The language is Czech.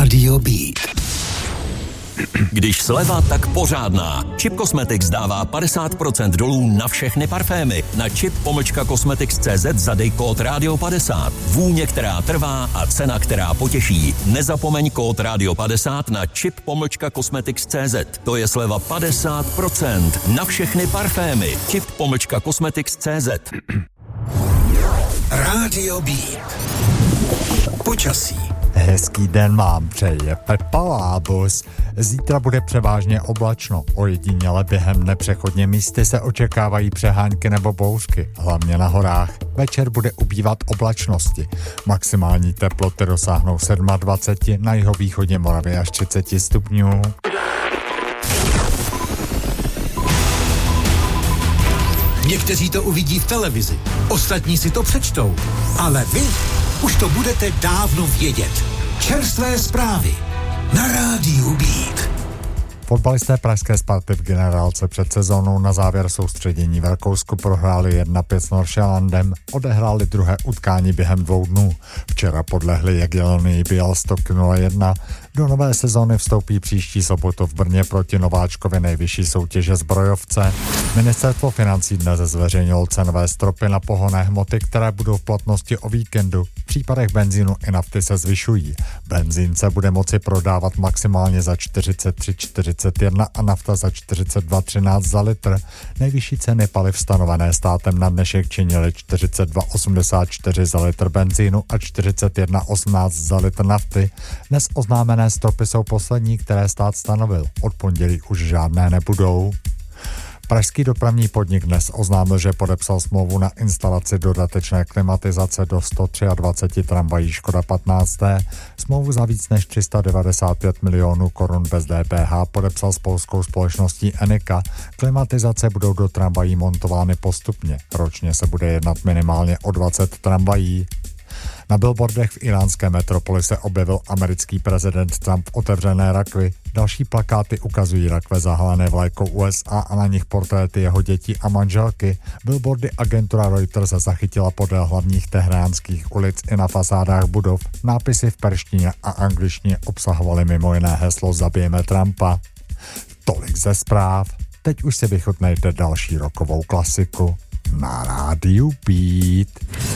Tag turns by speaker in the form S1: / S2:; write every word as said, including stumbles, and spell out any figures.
S1: Rádio Beat.
S2: Když sleva, tak pořádná. Chip Cosmetics dává padesát procent dolů na všechny parfémy. Na chip pomlčka cosmetics tečka cé zet zadej kód rádio padesát. Vůně, která trvá a cena, která potěší. Nezapomeň kód rádio padesát na chip pomlčka cosmetics tečka cé zet. To je sleva padesát procent na všechny parfémy. chip pomlčka cosmetics tečka cé zet.
S1: Rádio Beat. Počasí.
S3: Hezký den vám přeje Pepa Lábus. Zítra bude převážně oblačno, ojediněle během dne přechodně místy se očekávají přehánky nebo bouřky, hlavně na horách. Večer bude ubývat oblačnosti. Maximální teploty dosáhnou dvacet sedm, na jihovýchodě Moravy až třicet stupňů.
S1: Někteří to uvidí v televizi, ostatní si to přečtou, ale vy už to budete dávno vědět. Čerstvé zprávy na Rádiu Beat.
S3: Fotbalisté pražské Sparty v generálce před sezónou na závěr soustředění v Rakousku prohráli jedna pět s Nordsjællandem, odehráli druhé utkání během dvou dnů. Včera podlehli Jagiellonii Białystok nula jedna. Do nové sezóny vstoupí příští sobotu v Brně proti nováčkovi nejvyšší soutěže zbrojovce. Ministerstvo financí dnes zveřejnilo cenové stropy na pohonné hmoty, které budou v platnosti o víkendu. V případech benzínu i nafty se zvyšují. Benzín se bude moci prodávat maximálně za čtyřicet tři čtyřicet jedna a nafta za čtyřicet dva třináct za litr. Nejvyšší ceny paliv stanovené státem na dnešek činily čtyřicet dva osmdesát čtyři za litr benzínu a čtyřicet jedna osmnáct za litr nafty. Dnes oznámené stropy jsou poslední, které stát stanovil. Od pondělí už žádné nebudou. Pražský dopravní podnik dnes oznámil, že podepsal smlouvu na instalaci dodatečné klimatizace do sto dvacet tři tramvají Škoda patnáct. Smlouvu za víc než tři sta devadesát pět milionů korun bez D P H podepsal s polskou společností Enika. Klimatizace budou do tramvají montovány postupně. Ročně se bude jednat minimálně o dvacet tramvají. Na billboardech v iránské metropoli se objevil americký prezident Trump v otevřené rakvi. Další plakáty ukazují rakve zahalené vlajkou U S A a na nich portréty jeho dětí a manželky. Billboardy agentura Reuters zachytila podél hlavních teheránských ulic i na fasádách budov. Nápisy v perštině a angličtině obsahovaly mimo jiné heslo Zabijeme Trumpa. Tolik ze zpráv. Teď už si vychutnejte další rockovou klasiku na Rádiu Beat.